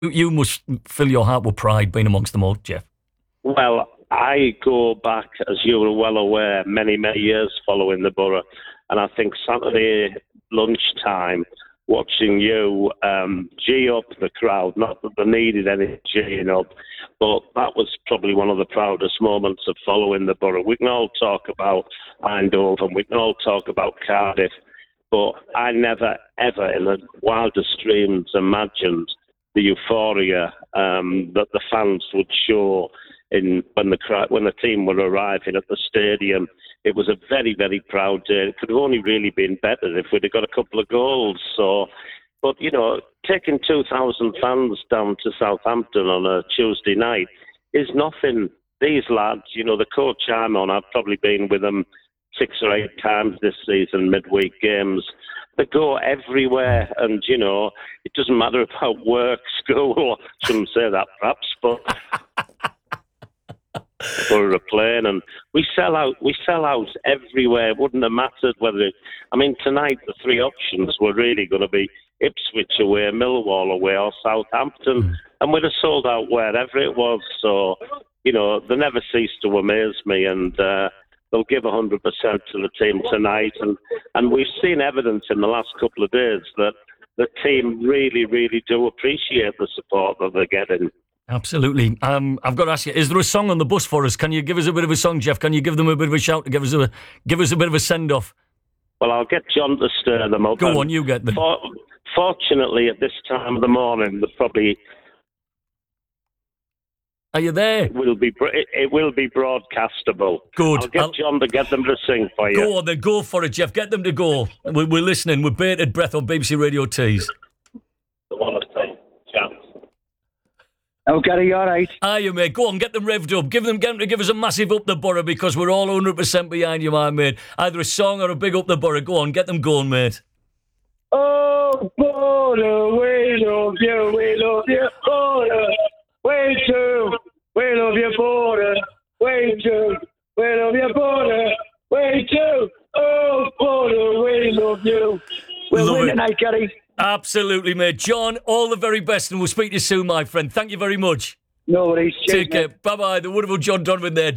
You must fill your heart with pride being amongst them all, Jeff. Well, I go back, as you were well aware, many, many years following the Borough. And I think Saturday lunchtime, watching you G up the crowd, not that they needed any G'ing up, but that was probably one of the proudest moments of following the Borough. We can all talk about Eindhoven, we can all talk about Cardiff, but I never, ever in the wildest dreams imagined the euphoria that the fans would show when the team were arriving at the stadium. It was a very, very proud day. It could have only really been better if we'd have got a couple of goals. So, but, taking 2,000 fans down to Southampton on a Tuesday night is nothing. These lads, the coach I'm on, I've probably been with them 6 or 8 times this season, midweek games. They go everywhere, and, it doesn't matter about work, school, I shouldn't say that perhaps, but for a plane, and we sell out everywhere. It wouldn't have mattered tonight the 3 options were really going to be Ipswich away, Millwall away, or Southampton, and we'd have sold out wherever it was. So, they never cease to amaze me, and they'll give 100% to the team tonight, and we've seen evidence in the last couple of days that the team really, really do appreciate the support that they're getting. Absolutely. I've got to ask you, is there a song on the bus for us? Can you give us a bit of a song, Jeff? Can you give them a bit of a shout to give us a bit of a send-off? Well, I'll get John to stir them up. Go on, you get them. Fortunately, at this time of the morning, they're probably... Are you there? It will be broadcastable. Good. I'll get John to get them to sing for you. Go on then, go for it, Jeff. Get them to go. We're listening with bated breath on BBC Radio Tees. The one of the chance. Oh, Gary, you all right? Aye, mate. Go on, get them revved up. Get them to give us a massive up the Borough, because we're all 100% behind you, my mate. Either a song or a big up the Borough. Go on, get them going, mate. Oh, Borough, we love you, Borough. Way too, we love you, Borough. Way too, we love you, Borough. Way too, oh, Borough, we love you. We'll win tonight, Gary. Absolutely, mate. John, all the very best, and we'll speak to you soon, my friend. Thank you very much. No worries. Cheers, take care. Bye-bye. The wonderful John Donovan there.